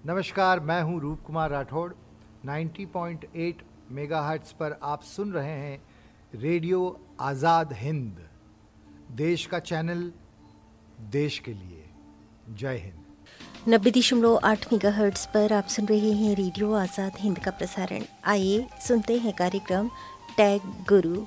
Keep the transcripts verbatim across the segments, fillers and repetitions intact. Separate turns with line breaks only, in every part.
नमस्कार, मैं हूं रूप कुमार राठौड़। नब्बे पॉइंट आठ मेगाहर्ट्ज़ पर आप सुन रहे हैं रेडियो आज़ाद हिंद, देश का चैनल, देश के लिए। जय हिंद।
नब्बे दशमलव आठ मेगाहर्ट्ज़ पर आप सुन रहे हैं रेडियो आज़ाद हिंद का प्रसारण। आइए सुनते हैं कार्यक्रम टैग गुरु।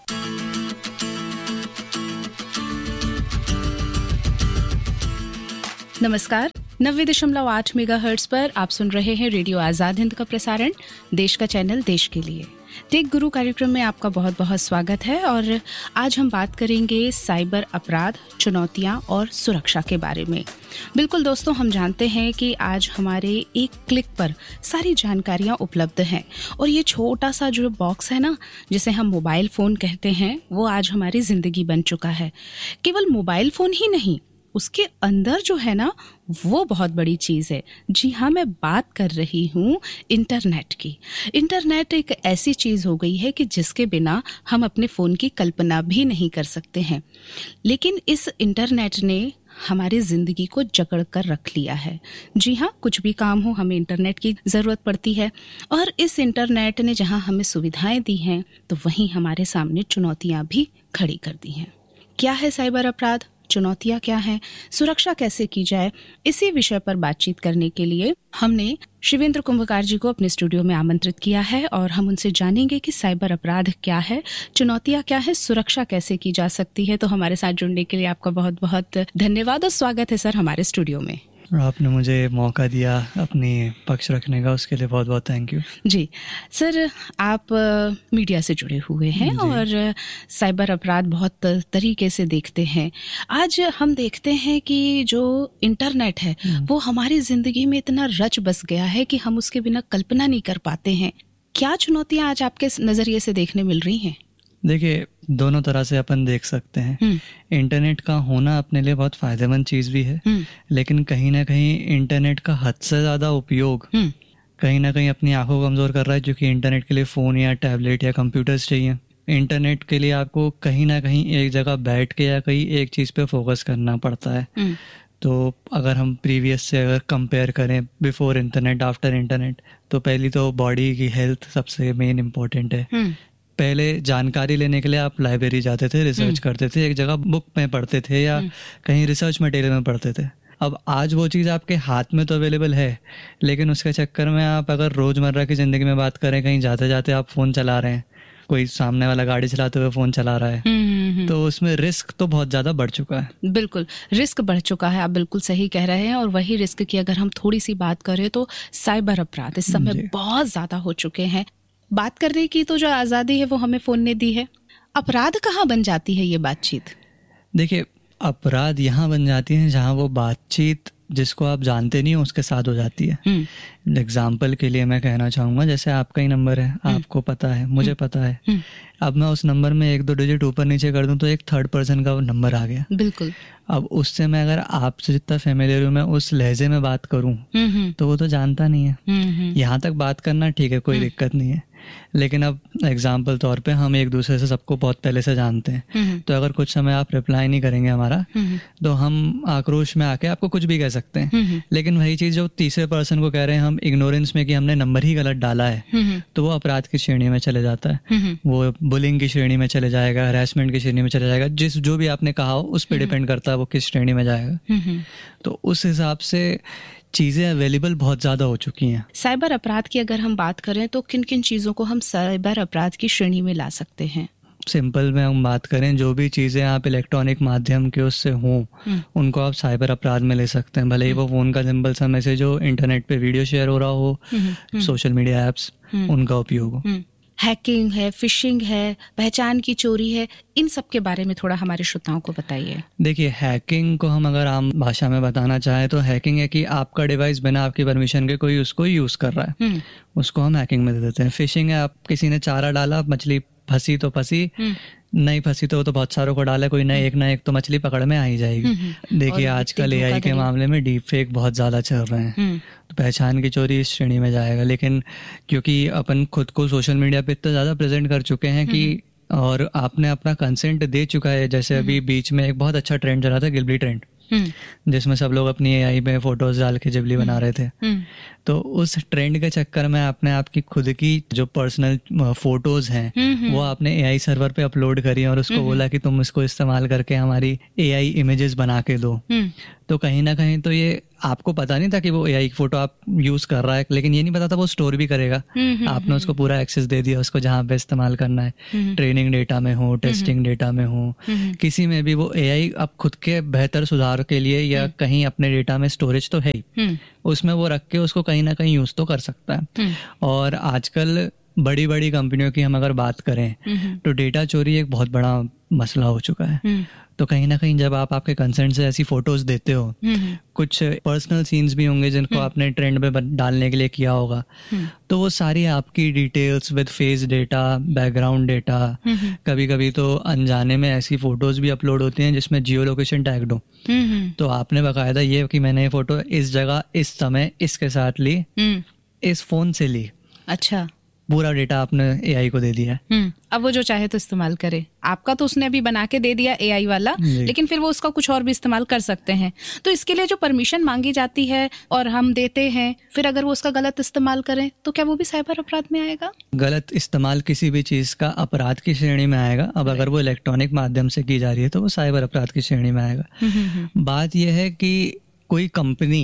नमस्कार, नब्बे दशमलव आठ मेगाहर्ट्ज़ पर आप सुन रहे हैं रेडियो आज़ाद हिंद का प्रसारण, देश का चैनल, देश के लिए। टेक गुरु कार्यक्रम में आपका बहुत बहुत स्वागत है और आज हम बात करेंगे साइबर अपराध, चुनौतियां और सुरक्षा के बारे में। बिल्कुल दोस्तों, हम जानते हैं कि आज हमारे एक क्लिक पर सारी जानकारियां उपलब्ध हैं और ये छोटा सा जो बॉक्स है ना, जिसे हम मोबाइल फ़ोन कहते हैं, वो आज हमारी ज़िंदगी बन चुका है। केवल मोबाइल फ़ोन ही नहीं, उसके अंदर जो है ना, वो बहुत बड़ी चीज़ है। जी हाँ, मैं बात कर रही हूँ इंटरनेट की। इंटरनेट एक ऐसी चीज़ हो गई है कि जिसके बिना हम अपने फ़ोन की कल्पना भी नहीं कर सकते हैं। लेकिन इस इंटरनेट ने हमारी ज़िंदगी को जकड़ कर रख लिया है। जी हाँ, कुछ भी काम हो हमें इंटरनेट की ज़रूरत पड़ती है और इस इंटरनेट ने जहाँ हमें सुविधाएं दी हैं, तो वहीं हमारे सामने चुनौतियाँ भी खड़ी कर दी हैं। क्या है साइबर अपराध, चुनौतियाँ क्या हैं, सुरक्षा कैसे की जाए, इसी विषय पर बातचीत करने के लिए हमने शिवेंद्र कुंभकार जी को अपने स्टूडियो में आमंत्रित किया है और हम उनसे जानेंगे कि साइबर अपराध क्या है, चुनौतियाँ क्या है, सुरक्षा कैसे की जा सकती है। तो हमारे साथ जुड़ने के लिए आपका बहुत बहुत धन्यवाद और स्वागत है सर हमारे स्टूडियो में।
आपने मुझे मौका दिया अपनी पक्ष रखने का, उसके लिए बहुत बहुत थैंक यू।
जी सर, आप मीडिया से जुड़े हुए हैं और साइबर अपराध बहुत तरीके से देखते हैं। आज हम देखते हैं कि जो इंटरनेट है वो हमारी ज़िंदगी में इतना रच बस गया है कि हम उसके बिना कल्पना नहीं कर पाते हैं। क्या चुनौतियाँ आज आपके नज़रिए से देखने मिल रही हैं?
देखिए, दोनों तरह से अपन देख सकते हैं। इंटरनेट का होना अपने लिए बहुत फ़ायदेमंद चीज़ भी है, लेकिन कहीं ना कहीं इंटरनेट का हद से ज़्यादा उपयोग कहीं ना कहीं अपनी आंखों को कमज़ोर कर रहा है, क्योंकि इंटरनेट के लिए फ़ोन या टैबलेट या कंप्यूटर्स चाहिए। इंटरनेट के लिए आपको कहीं ना कहीं एक जगह बैठ के या कहीं एक चीज़ पे फोकस करना पड़ता है। तो अगर हम प्रीवियस से अगर कंपेयर करें, बिफोर इंटरनेट, आफ्टर इंटरनेट, तो पहली तो बॉडी की हेल्थ सबसे मेन इम्पोर्टेंट है। पहले जानकारी लेने के लिए आप लाइब्रेरी जाते थे, रिसर्च करते थे, एक जगह बुक में पढ़ते थे या कहीं रिसर्च मटेरियल में पढ़ते थे। अब आज वो चीज़ आपके हाथ में तो अवेलेबल है, लेकिन उसके चक्कर में आप अगर रोज़मर्रा की ज़िंदगी में बात करें, कहीं जाते जाते आप फ़ोन चला रहे हैं, कोई सामने वाला गाड़ी चलाते हुए फ़ोन चला रहा है, तो उसमें रिस्क तो बहुत ज़्यादा बढ़ चुका है।
बिल्कुल, रिस्क बढ़ चुका है, आप बिल्कुल सही कह रहे हैं। और वही रिस्क की अगर हम थोड़ी सी बात करें तो साइबर अपराध इस समय बहुत ज़्यादा हो चुके हैं। बात करने की तो जो आज़ादी है वो हमें फ़ोन ने दी है। अपराध कहाँ बन जाती है ये बातचीत?
देखिए, अपराध यहाँ बन जाती है जहाँ वो बातचीत जिसको आप जानते नहीं हो उसके साथ हो जाती है। एग्जाम्पल के लिए मैं कहना चाहूँगा, जैसे आपका ही नंबर है, आपको पता है, मुझे पता है, अब मैं उस नंबर में एक दो डिजिट ऊपर नीचे कर दूं तो एक थर्ड पर्सन का वो नंबर आ गया।
बिल्कुल।
अब उससे मैं अगर आपसे जितना फेमिलियर हूँ, मैं उस लहजे में बात करूँ तो वो तो जानता नहीं है। यहाँ तक बात करना ठीक है, कोई दिक्कत नहीं है, लेकिन अब एग्जाम्पल तौर पे हम एक दूसरे से सबको बहुत पहले से जानते हैं, तो अगर कुछ समय आप रिप्लाई नहीं करेंगे हमारा, तो हम आक्रोश में आके आपको कुछ भी कह सकते हैं। लेकिन वही चीज़ जो तीसरे पर्सन को कह रहे हैं हम इग्नोरेंस में कि हमने नंबर ही गलत डाला है, तो वो अपराध की श्रेणी में चले जाता है, वो बुलिंग की श्रेणी में चले जाएगा, हरासमेंट की श्रेणी में चले जाएगा। जिस जो भी आपने कहा हो उस पर डिपेंड करता है वो किस श्रेणी में जाएगा। तो उस हिसाब से चीज़ें अवेलेबल बहुत ज़्यादा हो चुकी हैं।
साइबर अपराध की अगर हम बात करें तो किन किन चीज़ों को हम साइबर अपराध की श्रेणी में ला सकते हैं?
सिंपल में हम बात करें, जो भी चीज़ें आप इलेक्ट्रॉनिक माध्यम के उससे हों उनको आप साइबर अपराध में ले सकते हैं। भले ही वो फ़ोन का सिंपल सा मैसेज हो, इंटरनेट पे वीडियो शेयर हो रहा हो, सोशल मीडिया ऐप्स उनका उपयोग हो।
हैकिंग है, फिशिंग है, पहचान की चोरी है, इन सब के बारे में थोड़ा हमारे श्रोताओं को बताइए।
देखिए, हैकिंग को हम अगर आम भाषा में बताना चाहें तो हैकिंग है कि आपका डिवाइस बिना आपकी परमिशन के कोई उसको यूज़ कर रहा है, उसको हम हैकिंग में दे देते हैं। फिशिंग है, आप किसी ने चारा डाला, मछली फंसी तो फंसी, नहीं फंसी तो वो तो बहुत सारों को डाला, कोई ना एक ना एक तो मछली पकड़ में आ ही जाएगी। देखिए, आजकल एआई के मामले में डीप फेक बहुत ज़्यादा चल रहे हैं, तो पहचान की चोरी इस श्रेणी में जाएगा। लेकिन क्योंकि अपन खुद को सोशल मीडिया पे इतना ज़्यादा प्रेजेंट कर चुके हैं कि और आपने अपना कंसेंट दे चुका है, जैसे अभी बीच में एक बहुत अच्छा ट्रेंड चला था, गिलबी ट्रेंड, जिसमें सब लोग अपनी एआई में फोटोज डाल के जिबली बना रहे थे। तो उस ट्रेंड के चक्कर में आपने आपकी खुद की जो पर्सनल फोटोज हैं वो आपने एआई सर्वर पे अपलोड करी और उसको बोला कि तुम इसको इस्तेमाल करके हमारी एआई इमेजेस बना के दो। तो कहीं ना कहीं तो ये आपको पता नहीं था कि वो एआई की फोटो आप यूज कर रहा है, लेकिन ये नहीं पता था वो स्टोर भी करेगा। आपने उसको पूरा एक्सेस दे दिया उसको जहाँ पे इस्तेमाल करना है, ट्रेनिंग डेटा में हो, टेस्टिंग डेटा में हो, किसी में भी वो एआई अब खुद के बेहतर सुधार के लिए या कहीं अपने डेटा में स्टोरेज तो है ही, उसमें वो रख के उसको कहीं ना कहीं यूज तो कर सकता है। और आजकल बड़ी बड़ी कंपनियों की हम अगर बात करें तो डेटा चोरी एक बहुत बड़ा मसला हो चुका है। तो कहीं ना कहीं जब आप आपके कंसर्न से ऐसी फोटोज देते हो, कुछ पर्सनल सीन्स भी होंगे जिनको आपने ट्रेंड पे डालने के लिए किया होगा, तो वो सारी आपकी details with face data, background data, कभी कभी तो अनजाने में ऐसी फोटोज भी अपलोड होती हैं जिसमें जियो लोकेशन टैग्ड हो। तो आपने बकायदा ये कि मैंने ये फोटो इस जगह इस समय इसके साथ ली, इस फोन से ली,
अच्छा
पूरा डेटा आपने एआई को दे दिया है।
अब वो जो चाहे तो इस्तेमाल करे। आपका तो उसने अभी बना के दे दिया एआई वाला, लेकिन फिर वो उसका कुछ और भी इस्तेमाल कर सकते हैं। तो इसके लिए जो परमिशन मांगी जाती है और हम देते हैं, फिर अगर वो उसका गलत इस्तेमाल करें तो क्या वो भी साइबर अपराध में आएगा?
गलत इस्तेमाल किसी भी चीज का अपराध की श्रेणी में आएगा। अब अगर वो इलेक्ट्रॉनिक माध्यम से की जा रही है तो वो साइबर अपराध की श्रेणी में आएगा। बात यह है कि कोई कंपनी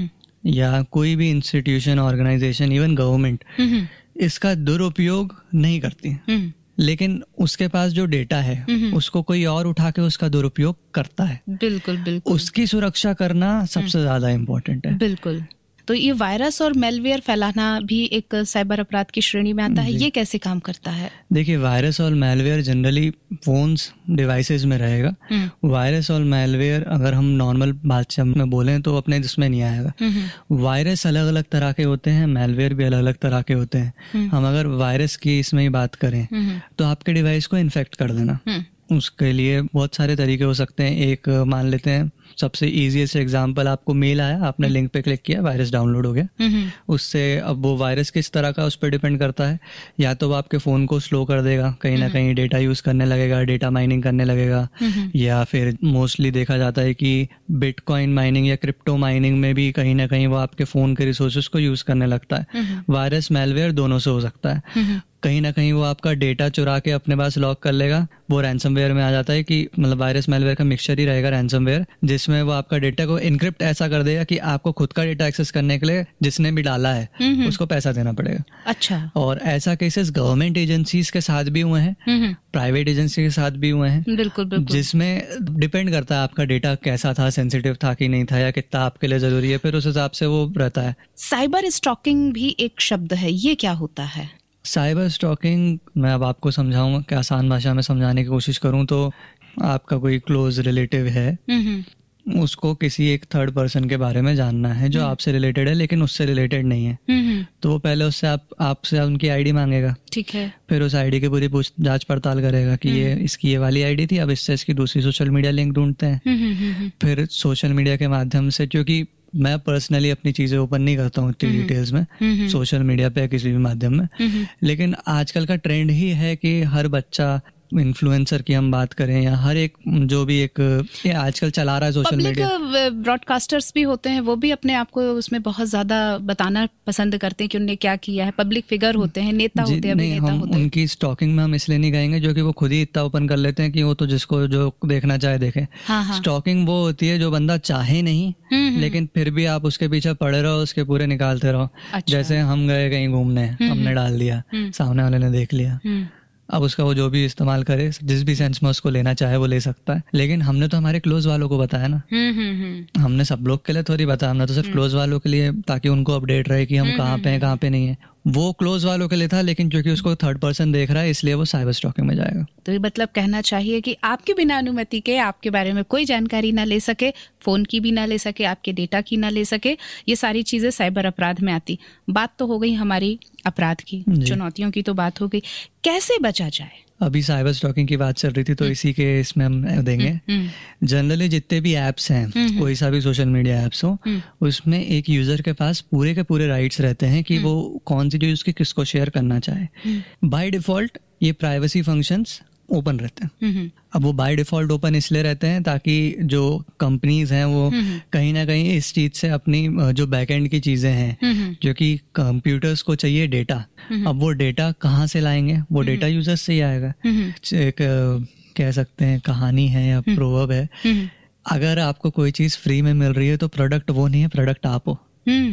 या कोई भी इंस्टीट्यूशन, ऑर्गेनाइजेशन, इवन गवर्नमेंट इसका दुरुपयोग नहीं करती, लेकिन उसके पास जो डेटा है उसको कोई और उठा के उसका दुरुपयोग करता है।
बिल्कुल बिल्कुल।
उसकी सुरक्षा करना सबसे ज्यादा इम्पोर्टेंट है।
बिल्कुल। तो ये वायरस और मेलवेयर फैलाना भी एक साइबर अपराध की श्रेणी में आता है। ये कैसे काम करता है?
देखिए, वायरस और मेलवेयर जनरली फोन्स, डिवाइसेस में रहेगा। वायरस और मेलवेयर अगर हम नॉर्मल भाषा में बोलें तो अपने जिसमें नहीं आएगा। वायरस अलग अलग तरह के होते हैं, मेलवेयर भी अलग अलग तरह के होते हैं। हम अगर वायरस की इसमें ही बात करें तो आपके डिवाइस को इन्फेक्ट कर देना, उसके लिए बहुत सारे तरीके हो सकते हैं। एक मान लेते हैं सबसे इजीएस्ट एग्जांपल, आपको मेल आया, आपने लिंक पे क्लिक किया, वायरस डाउनलोड हो गया। उससे अब वो वायरस किस तरह का उस पर डिपेंड करता है। या तो वो आपके फ़ोन को स्लो कर देगा, कहीं ना कहीं डेटा यूज़ करने लगेगा, डेटा माइनिंग करने लगेगा, या फिर मोस्टली देखा जाता है कि बिटकॉइन माइनिंग या क्रिप्टो माइनिंग में भी कहीं ना कहीं वो आपके फ़ोन के रिसोर्सेज को यूज़ करने लगता है। वायरस मेलवेयर दोनों से हो सकता है। कहीं ना कहीं वो आपका डेटा चुरा के अपने पास लॉक कर लेगा। वो रैंसमवेयर में आ जाता है कि मतलब वायरस मेलवेयर का मिक्सचर ही रहेगा रैंसमवेयर, जिसमें वो आपका डेटा को इनक्रिप्ट ऐसा कर देगा कि आपको खुद का डेटा एक्सेस करने के लिए जिसने भी डाला है उसको पैसा देना पड़ेगा।
अच्छा।
और ऐसा केसेस गवर्नमेंट एजेंसीज के साथ भी हुए हैं, प्राइवेट एजेंसी के साथ भी हुए हैं।
बिल्कुल बिल्कुल।
जिसमें डिपेंड करता है आपका डेटा कैसा था, सेंसिटिव था कि नहीं था, या कितना आपके लिए जरूरी है, फिर उस हिसाब से वो रहता है।
साइबर स्टॉकिंग भी एक शब्द है, ये क्या होता है?
साइबर स्टॉकिंग मैं अब आपको समझाऊंगा कि आसान भाषा में समझाने की कोशिश करूं तो आपका कोई क्लोज रिलेटिव है, उसको किसी एक थर्ड पर्सन के बारे में जानना है जो आपसे रिलेटेड है लेकिन उससे रिलेटेड नहीं है। तो वो पहले उससे आप आपसे उनकी आईडी मांगेगा,
ठीक है।
फिर उस आईडी की पूरी पूछ जांच पड़ताल करेगा कि ये इसकी ये वाली आईडी थी, अब इससे इसकी दूसरी सोशल मीडिया लिंक ढूंढते हैं। फिर सोशल मीडिया के माध्यम से, क्योंकि मैं पर्सनली अपनी चीज़ें ओपन नहीं करता हूँ इतनी डिटेल्स में सोशल मीडिया पे किसी भी माध्यम में, लेकिन आजकल का ट्रेंड ही है कि हर बच्चा, इन्फ्लुएंसर की हम बात करें या हर एक जो भी एक ये आजकल चला रहा है सोशल मीडिया,
ब्रॉडकास्टर्स भी होते हैं, वो भी अपने आप को उसमें बहुत ज्यादा बताना पसंद करते हैं कि उन्होंने क्या किया है। पब्लिक फिगर होते हैं, नेता होते हैं, अभिनेता होते हैं।
उनकी स्टॉकिंग में हम इसलिए नहीं कहेंगे जो कि वो खुद ही इतना ओपन कर लेते हैं कि वो तो जिसको जो देखना चाहे देखे। स्टॉकिंग वो होती है जो बंदा चाहे नहीं लेकिन फिर भी आप उसके पीछे पड़े रहो, उसके पूरे निकालते रहो। जैसे हम गए कहीं घूमने, हमने डाल दिया, सामने वाले ने देख लिया, अब उसका वो जो भी इस्तेमाल करे, जिस भी सेंस में उसको लेना चाहे वो ले सकता है। लेकिन हमने तो हमारे क्लोज वालों को बताया ना, हमने सब लोग के लिए थोड़ी बताया, हमने तो सिर्फ क्लोज वालों के लिए, ताकि उनको अपडेट रहे कि हम कहाँ पे हैं कहाँ पे नहीं है। वो क्लोज वालों के लिए था, लेकिन क्योंकि उसको थर्ड पर्सन देख रहा है इसलिए वो साइबर स्टॉकिंग में जाएगा।
तो ये मतलब कहना चाहिए कि आपके बिना अनुमति के आपके बारे में कोई जानकारी ना ले सके, फोन की भी ना ले सके, आपके डेटा की ना ले सके, ये सारी चीजें साइबर अपराध में आती। बात तो हो गई हमारी अपराध की, चुनौतियों की तो बात हो गई, कैसे बचा जाए?
अभी साइबर स्टॉकिंग की बात चल रही थी तो इसी के इसमें हम देंगे। जनरली जितने भी एप्स हैं, कोई सा भी सोशल मीडिया एप्स हो, उसमें एक यूजर के पास पूरे के पूरे राइट्स रहते हैं कि वो कौन सी चीज उसकी किसको शेयर करना चाहे। बाय डिफॉल्ट ये प्राइवेसी फंक्शंस ओपन रहते हैं। अब वो बाय डिफॉल्ट ओपन इसलिए रहते हैं ताकि जो कंपनीज हैं वो कहीं ना कहीं इस चीज से अपनी जो बैकएंड की चीजें हैं, जो कि कंप्यूटर्स को चाहिए डेटा, अब वो डेटा कहाँ से लाएंगे? वो डेटा यूजर्स से ही आएगा। एक कह सकते हैं कहानी है या प्रोवर्ब है, अगर आपको कोई चीज फ्री में मिल रही है तो प्रोडक्ट वो नहीं है, प्रोडक्ट आप हो।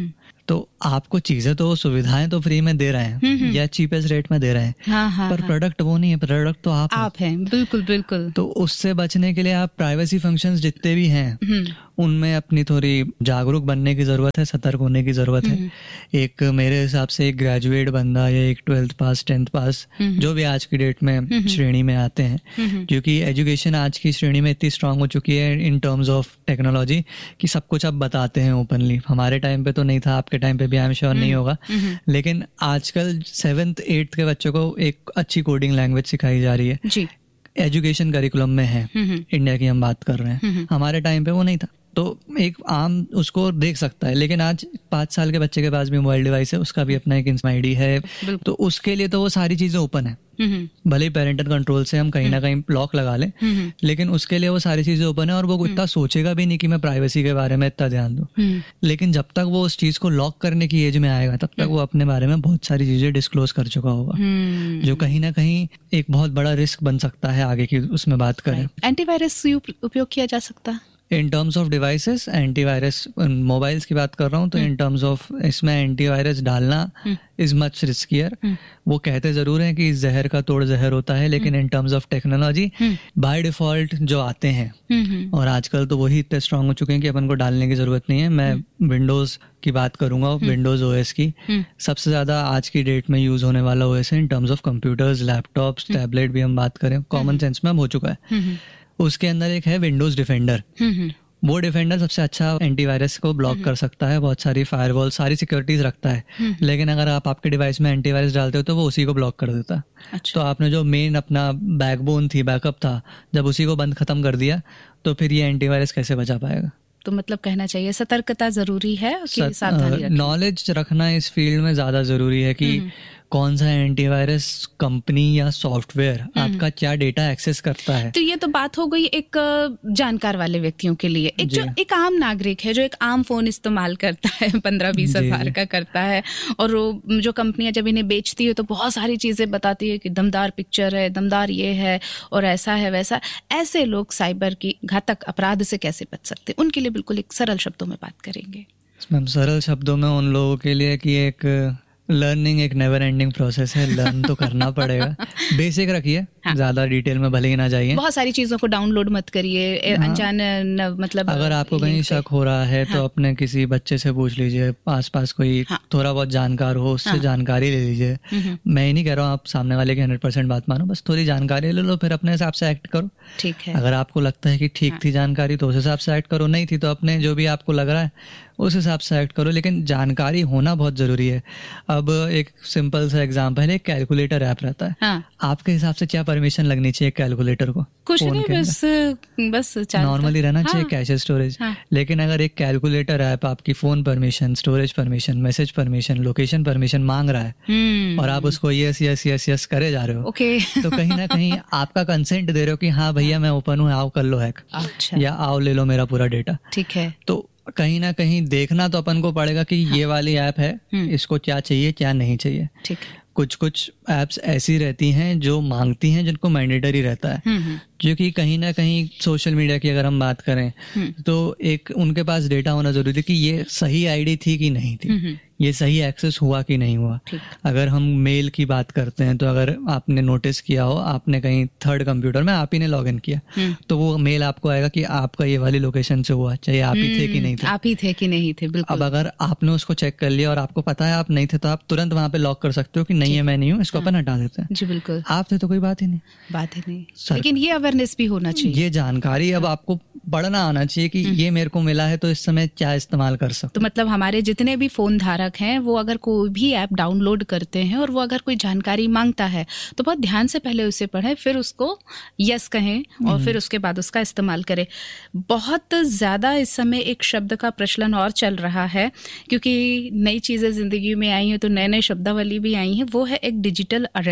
तो आपको चीजें तो सुविधाएं तो फ्री में दे रहे हैं या चीपेस्ट रेट में दे रहे हैं,
हाँ, हाँ,
पर प्रोडक्ट वो नहीं है, प्रोडक्ट तो आप
आप हैं। बिल्कुल बिल्कुल।
तो उससे बचने के लिए आप प्राइवेसी फंक्शंस जितने भी हैं उनमें अपनी थोड़ी जागरूक बनने की जरूरत है, सतर्क होने की जरूरत है। एक मेरे हिसाब से एक ग्रेजुएट बंदा या एक ट्वेल्थ पास टेंथ पास जो भी आज की डेट में श्रेणी में आते हैं, क्योंकि एजुकेशन आज की श्रेणी में इतनी स्ट्रांग हो चुकी है इन टर्म्स ऑफ टेक्नोलॉजी कि सब कुछ अब बताते हैं ओपनली। हमारे टाइम पे तो नहीं था, आपके टाइम पे भी आई एम श्योर नहीं होगा, लेकिन आजकल सेवेंथ एट्थ के बच्चों को एक अच्छी कोडिंग लैंग्वेज सिखाई जा रही है जी। एजुकेशन करिकुलम में है, इंडिया की हम बात कर रहे हैं, हमारे टाइम पे वो नहीं था। तो एक आम उसको देख सकता है, लेकिन आज पाँच साल के बच्चे के पास भी मोबाइल डिवाइस है, उसका भी अपना एक इंस्टा आईडी है, तो उसके लिए तो वो सारी चीजें ओपन है। भले ही पेरेंटल कंट्रोल से हम कहीं ना कहीं लॉक लगा लें, लेकिन उसके लिए वो सारी चीजें ओपन है और वो इतना सोचेगा भी नहीं कि मैं प्राइवेसी के बारे में इतना ध्यान दूं। लेकिन जब तक वो उस चीज को लॉक करने की एज में आएगा तब तक वो अपने बारे में बहुत सारी चीजें डिस्क्लोज कर चुका होगा, जो कहीं ना कहीं एक बहुत बड़ा रिस्क बन सकता है आगे की उसमें बात करें।
एंटीवायरस उपयोग किया जा सकता है
in terms of devices, antivirus mobiles की बात कर रहा हूँ तो इन टर्म्स ऑफ इसमें एंटीवायरस डालना इज मच रिस्कियर। वो कहते जरूर हैं कि जहर का तोड़ जहर होता है, लेकिन in terms of technology by default जो आते हैं, और आजकल तो वही इतने स्ट्रांग हो चुके हैं कि अपन को डालने की जरूरत नहीं है। मैं विंडोज की बात करूंगा, विंडोज ओएस की सबसे ज्यादा आज की डेट में यूज होने वाला ओएस है in terms of computers, laptops, tablet भी हम बात करें, कॉमन सेंस में अब हो चुका है। उसके अंदर एक है विंडोज डिफेंडर। वो डिफेंडर सबसे अच्छा एंटीवायरस को ब्लॉक कर सकता है, बहुत सारी फायरवॉल, सारी सिक्योरिटीज रखता है, लेकिन अगर आप आपके डिवाइस में एंटीवायरस डालते हो तो वो उसी को ब्लॉक कर देता है। अच्छा। तो आपने जो मेन अपना बैकबोन थी, बैकअप था, जब उसी को बंद खत्म कर दिया तो फिर ये एंटीवायरस कैसे बचा पाएगा?
तो मतलब कहना चाहिए सतर्कता जरूरी है,
नॉलेज रखना इस फील्ड में ज्यादा जरूरी है कि कौन सा एंटीवायरस कंपनी या सॉफ्टवेयर आपका क्या डेटा एक्सेस करता है।
तो ये तो बात हो गई एक जानकार वाले व्यक्तियों के लिए। एक जो एक आम नागरिक है जो एक आम फोन इस्तेमाल करता है, पंद्रह बीस हजार का करता है, और वो जो कंपनियां जब इन्हें बेचती है तो बहुत सारी चीजें बताती है कि दमदार पिक्चर है, दमदार ये है और ऐसा है वैसा, ऐसे लोग साइबर की घातक अपराध से कैसे बच सकते हैं? उनके लिए बिल्कुल एक सरल शब्दों में बात करेंगे।
मैम सरल शब्दों में उन लोगों के लिए कि एक लर्निंग एक नेवर एंडिंग प्रोसेस है, लर्न तो करना पड़ेगा। बेसिक रखिए, हाँ। ज्यादा डिटेल में भले ही ना जाइए,
बहुत सारी चीजों को डाउनलोड मत करिए, हाँ। अनजान मतलब
अगर आपको कहीं शक हो रहा है, हाँ। तो अपने किसी बच्चे से पूछ लीजिए, आसपास कोई हाँ। थोड़ा बहुत जानकार हो, उससे हाँ। जानकारी ले लीजिए। मैं ही नहीं कह रहा हूँ आप सामने वाले की हंड्रेड परसेंट बात मानो, बस थोड़ी जानकारी ले लो, फिर अपने हिसाब से एक्ट करो।
ठीक है।
अगर आपको लगता है कि ठीक हाँ। थी जानकारी तो उस हिसाब से एक्ट करो, नहीं थी तो अपने जो भी आपको लग रहा है उस हिसाब से एक्ट करो, लेकिन जानकारी होना बहुत जरूरी है। अब एक सिंपल सा एग्जांपल है, एक कैलकुलेटर ऐप रहता है, हाँ। आपके हिसाब से क्या परमिशन लगनी चाहिए कैलकुलेटर को?
कुछ नहीं, बस बस
नॉर्मली रहना हाँ। चाहिए, कैश स्टोरेज हाँ। लेकिन अगर एक कैलकुलेटर ऐप आपकी phone permission, storage permission, message permission, location permission मांग रहा है और आप उसको यस यस यस यस करे जा रहे हो,
okay.
तो कहीं ना कहीं आपका कंसेंट दे रहे हो कि हाँ भैया मैं ओपन हूँ, आओ कर लो हैक,
अच्छा।
या आओ ले लो मेरा पूरा डेटा।
ठीक है।
तो कहीं ना कहीं देखना तो अपन को पड़ेगा कि हाँ। ये वाली ऐप है, इसको क्या चाहिए क्या नहीं चाहिए।
ठीक।
कुछ कुछ ऐप्स ऐसी रहती हैं जो मांगती हैं, जिनको मैंडेटरी रहता है, जो कि कहीं ना कहीं सोशल मीडिया की अगर हम बात करें तो एक उनके पास डेटा होना जरूरी है कि ये सही आईडी थी कि नहीं थी, ये सही एक्सेस हुआ कि नहीं हुआ। अगर हम मेल की बात करते हैं तो अगर आपने नोटिस किया हो, आपने कहीं थर्ड कंप्यूटर में आप ही ने लॉग इन किया, तो वो मेल आपको आएगा कि आपका ये वाली लोकेशन से हुआ, चाहे आप ही थे कि नहीं थे,
आप ही थे कि नहीं थे। बिल्कुल।
अब अगर आपने उसको चेक कर लिया और आपको पता है आप नहीं थे, तो आप तुरंत वहां पे लॉक कर सकते हो कि नहीं है, मैं नहीं हूँ, इसको अपन हटा देते हैं।
जी बिल्कुल।
आप थे तो कोई बात ही नहीं,
बात ही नहीं। लेकिन ये अवेयरनेस भी होना चाहिए,
ये जानकारी अब आपको पढ़ना आना चाहिए कि ये मेरे को मिला है तो इस समय क्या इस्तेमाल कर सकते।
तो मतलब हमारे जितने भी फोन धारक हैं वो अगर कोई भी ऐप डाउनलोड करते हैं और वो अगर कोई जानकारी मांगता है तो बहुत ध्यान से पहले उसे पढ़ें, फिर उसको यस कहें और फिर उसके बाद उसका इस्तेमाल करें। बहुत ज़्यादा इस समय एक शब्द का प्रचलन और चल रहा है, क्योंकि नई चीज़ें ज़िंदगी में आई हैं तो नए नए शब्दावली भी आई हैं, वो है एक डिजिटल अरेस्ट।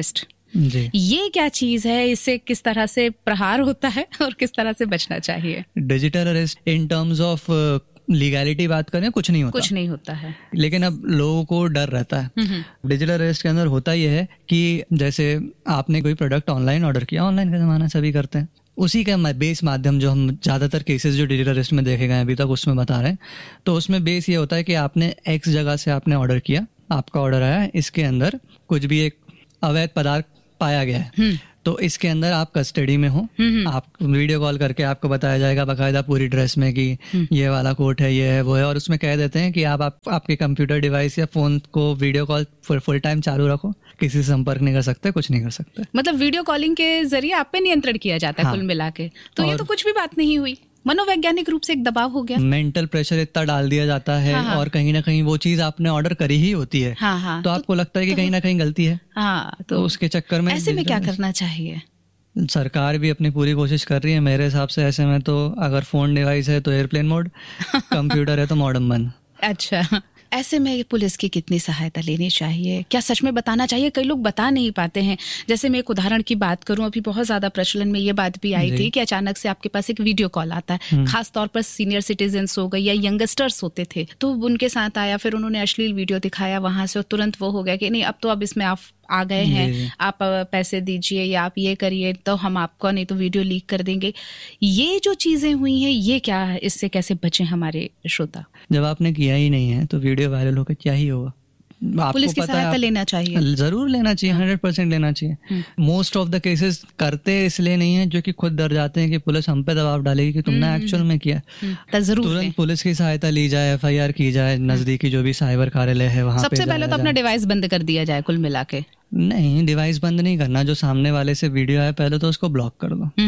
जी। ये क्या चीज है, इससे किस तरह से प्रहार होता है और किस तरह से बचना चाहिए?
Digital arrest in terms of legality बात करें, कुछ नहीं होता
कुछ नहीं होता है,
लेकिन अब लोगों को डर रहता है। डिजिटल अरेस्ट के अंदर होता यह है कि जैसे आपने कोई प्रोडक्ट ऑनलाइन ऑर्डर किया, ऑनलाइन का जमाना सभी करते हैं, उसी का बेस माध्यम जो हम ज़्यादातर केसेस जो डिजिटल अरेस्ट में देखे गए अभी तक उसमें बता रहे हैं, तो उसमें बेस ये होता है कि आपने एक्स जगह से आपने ऑर्डर किया, आपका ऑर्डर आया, इसके अंदर कुछ भी एक अवैध पदार्थ पाया गया है, तो इसके अंदर आप कस्टडी में हो, आप वीडियो कॉल करके आपको बताया जाएगा बाकायदा पूरी ड्रेस में कि ये वाला कोट है, ये है, वो है, और उसमें कह देते हैं कि आप, आप आपके कंप्यूटर डिवाइस या फोन को वीडियो कॉल फुल टाइम चालू रखो, किसी से संपर्क नहीं कर सकते, कुछ नहीं कर सकते।
मतलब वीडियो कॉलिंग के जरिए आप पे नियंत्रण किया जाता है। हाँ। कुल मिला के तो ये तो कुछ भी बात नहीं हुई, मनोवैज्ञानिक रूप से एक दबाव हो गया,
मेंटल प्रेशर इतना डाल दिया जाता है। हाँ हाँ। और कहीं ना कहीं वो चीज आपने ऑर्डर करी ही होती है। हाँ हाँ। तो आपको तो, लगता है कि तो, कहीं ना कहीं गलती है। हाँ, तो, तो उसके चक्कर में
ऐसे में क्या करना चाहिए?
सरकार भी अपनी पूरी कोशिश कर रही है मेरे हिसाब से। ऐसे में तो अगर फोन डिवाइस है तो एयरप्लेन मोड, कंप्यूटर है तो मॉडर्न बन।
अच्छा, ऐसे में पुलिस की कितनी सहायता लेनी चाहिए? क्या सच में बताना चाहिए? कई लोग बता नहीं पाते हैं। जैसे मैं एक उदाहरण की बात करूं, अभी बहुत ज्यादा प्रचलन में ये बात भी आई थी कि अचानक से आपके पास एक वीडियो कॉल आता है, खास तौर पर सीनियर सिटीजन्स हो गए या यंगस्टर्स होते थे, तो उनके साथ आया, फिर उन्होंने अश्लील वीडियो दिखाया, वहां से तुरंत वो हो गया कि नहीं अब तो अब इसमें आप आ गए हैं, आप पैसे दीजिए या आप ये करिए तो हम आपको, नहीं तो वीडियो लीक कर देंगे। ये जो चीजें हुई हैं, ये क्या है, इससे कैसे बचें हमारे श्रोता?
जब आपने किया ही नहीं है तो वीडियो वायरल होकर क्या ही होगा?
पुलिस की सहायता लेना चाहिए,
जरूर लेना चाहिए, हंड्रेड परसेंट लेना चाहिए। मोस्ट ऑफ द केसेस करते इसलिए नहीं है जो कि खुद डर जाते हैं कि पुलिस हम पे दबाव डालेगी कि तुमने एक्चुअल में किया। तुरंत पुलिस की सहायता ली जाए, एफ आई आर की जाए, नजदीकी जो भी साइबर कार्यालय है वहाँ।
सबसे पहले तो अपना डिवाइस बंद कर दिया जाए कुल मिला के।
नहीं, डिवाइस बंद नहीं करना, जो सामने वाले से वीडियो है पहले तो उसको ब्लॉक कर दो।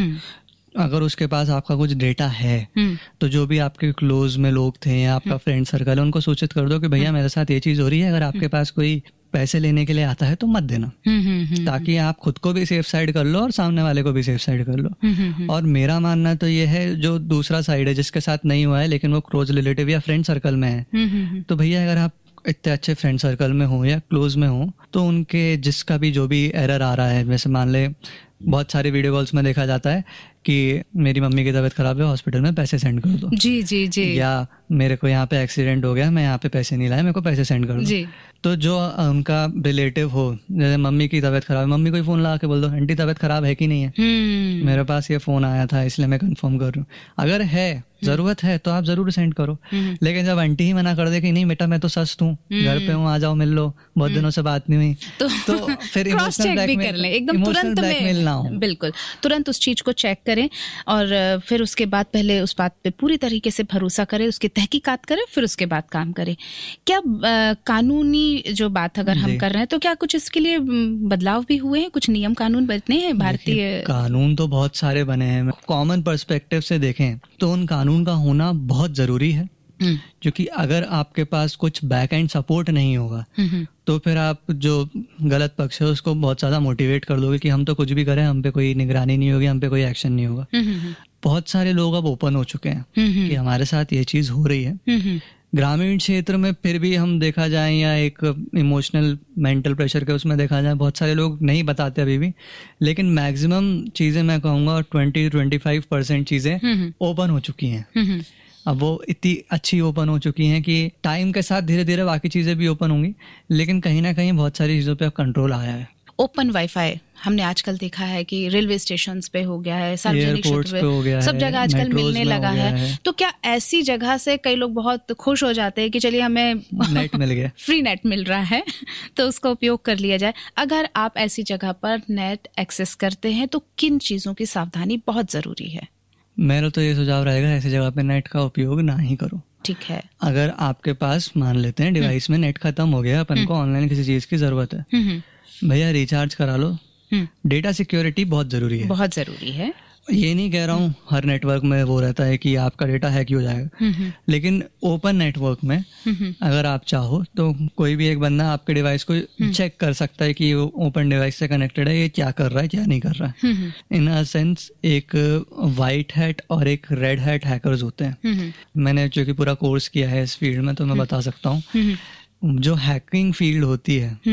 अगर उसके पास आपका कुछ डेटा है तो जो भी आपके क्लोज में लोग थे या आपका फ्रेंड सर्कल है उनको सूचित कर दो कि भैया मेरे साथ ये चीज हो रही है, अगर आपके पास कोई पैसे लेने के लिए आता है तो मत देना, ताकि आप खुद को भी सेफ साइड कर लो और सामने वाले को भी सेफ साइड कर लो। और मेरा मानना तो ये है, जो दूसरा साइड है जिसके साथ नहीं हुआ है लेकिन वो क्लोज रिलेटिव या फ्रेंड सर्कल में है, तो भैया अगर आप इतने अच्छे फ्रेंड सर्कल में हो या क्लोज में हो तो उनके जिसका भी जो भी एरर आ रहा है, जैसे मान ले बहुत सारे वीडियो कॉल्स में देखा जाता है कि मेरी मम्मी की तबीयत खराब है, हॉस्पिटल में पैसे सेंड कर दो।
जी जी जी।
या मेरे को यहाँ पे एक्सीडेंट हो गया, मैं यहाँ पे पैसे नहीं लाया, मेरे को पैसे सेंड कर दो जी। तो जो उनका रिलेटिव हो, जैसे मम्मी की तबीयत खराब है, मम्मी को ही फोन लगा के बोल दो आंटी तबीयत खराब है कि नहीं है, मेरे पास ये फोन आया था इसलिए मैं कंफर्म कर रही हूँ। अगर है, जरूरत है तो आप जरूर सेंड करो। लेकिन जब आंटी ही मना कर दे कि नहीं बेटा मैं तो सस्त हूँ, घर पे हूँ, आ जाओ मिल लो, बहुत दिनों से बात नहीं हुई, तो, तो फिर इमोशनल ब्लैकमेल, एकदम तुरंत ब्लैकमेल ना हो।
बिल्कुल, तुरंत उस चीज को चेक करें और फिर उसके बाद पहले उस बात पे पूरी तरीके से भरोसा करें, उसकी तहकीकात करें, फिर उसके बाद काम करें। क्या आ, कानूनी जो बात अगर हम कर रहे हैं तो क्या कुछ इसके लिए बदलाव भी हुए हैं? कुछ नियम कानून बने हैं? भारतीय
कानून तो बहुत सारे बने हैं। कॉमन पर्सपेक्टिव से देखें तो उन कानून का होना बहुत जरूरी है, क्योंकि अगर आपके पास कुछ बैक एंड सपोर्ट नहीं होगा तो फिर आप जो गलत पक्ष है उसको बहुत ज्यादा मोटिवेट कर दोगे कि हम तो कुछ भी करें, हम पे कोई निगरानी नहीं होगी, हम पे कोई एक्शन नहीं होगा। बहुत सारे लोग अब ओपन हो चुके हैं कि हमारे साथ ये चीज हो रही है। ग्रामीण क्षेत्र में फिर भी हम देखा जाए या एक इमोशनल मेंटल प्रेशर के उसमें देखा जाए, बहुत सारे लोग नहीं बताते अभी भी, लेकिन मैक्सिमम चीजें मैं कहूँगा ट्वेंटी ट्वेंटी फाइव परसेंट चीजें ओपन हो चुकी हैं। अब वो इतनी अच्छी ओपन हो चुकी हैं कि टाइम के साथ धीरे धीरे बाकी चीजें भी ओपन होंगी, लेकिन कहीं ना कहीं बहुत सारी चीजों पे अब कंट्रोल आया है।
ओपन वाईफाई हमने आजकल देखा है कि रेलवे स्टेशन पे हो गया है, सार्वजनिक क्षेत्र पे, सब जगह आजकल मिलने लगा है, है। तो क्या ऐसी जगह से कई लोग बहुत खुश हो जाते हैं कि चलिए हमें
नेट मिल गया,
फ्री नेट मिल रहा है तो उसका उपयोग कर लिया जाए। अगर आप ऐसी जगह पर नेट एक्सेस करते हैं तो किन चीजों की सावधानी बहुत जरूरी है?
मेरा तो ये सुझाव रहेगा ऐसी जगह पे नेट का उपयोग ना ही करो।
ठीक है।
अगर आपके पास मान लेते हैं डिवाइस में नेट खत्म हो गया, अपन को ऑनलाइन किसी चीज की जरूरत है, भैया रिचार्ज करा लो। डेटा सिक्योरिटी बहुत जरूरी है,
बहुत जरूरी है।
ये नहीं कह रहा हूँ हर नेटवर्क में वो रहता है कि आपका डेटा हैक हो जाएगा, लेकिन ओपन नेटवर्क में अगर आप चाहो तो कोई भी एक बंदा आपके डिवाइस को चेक कर सकता है कि वो ओपन डिवाइस से कनेक्टेड है, ये क्या कर रहा है क्या नहीं कर रहा है। इन अ सेंस एक वाइट हैट और एक रेड हैट हैकर्स होते हैं। मैंने जो कि पूरा कोर्स किया है इस फील्ड में तो मैं बता सकता हूँ, जो हैकिंग फील्ड होती है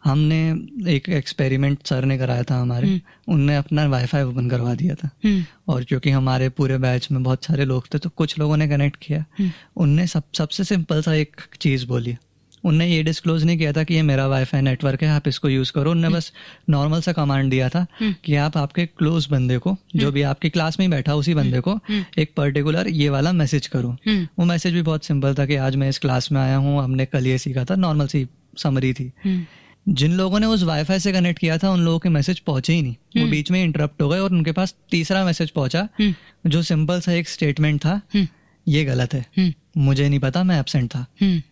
हमने एक एक्सपेरिमेंट सर ने कराया था हमारे, उनने अपना वाईफाई ओपन करवा दिया था, और क्योंकि हमारे पूरे बैच में बहुत सारे लोग थे तो कुछ लोगों ने कनेक्ट किया। उनने सब सबसे सिंपल सा एक चीज़ बोली, उनने ये डिस्क्लोज नहीं किया था कि ये मेरा वाईफाई नेटवर्क है, आप इसको यूज़ करो। उनने बस नॉर्मल सा कमांड दिया था कि आप आपके क्लोज बंदे को, जो भी आपकी क्लास में बैठा उसी बंदे को एक पर्टिकुलर ये वाला मैसेज करो। वो मैसेज भी बहुत सिंपल था कि आज मैं इस क्लास में आया हूँ, हमने कल ये सीखा था, नॉर्मल सी समरी थी। जिन लोगों ने उस वाईफाई से कनेक्ट किया था उन लोगों के मैसेज पहुंचे ही नहीं, वो बीच में इंटरप्ट हो गए और उनके पास तीसरा मैसेज पहुंचा जो सिंपल सा एक स्टेटमेंट था, ये गलत है, मुझे नहीं पता, मैं एब्सेंट था।